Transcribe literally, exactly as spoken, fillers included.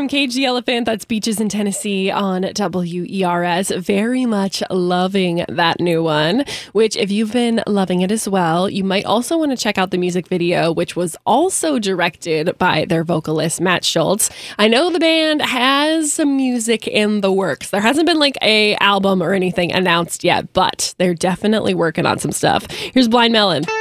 from Cage the Elephant. That's Beaches in Tennessee on W E R S. Very much loving that new one, which if you've been loving it as well, you might also want to check out the music video, which was also directed by their vocalist, Matt Schultz. I know the band has some music in the works. There hasn't been like a album or anything announced yet, but they're definitely working on some stuff. Here's Blind Melon.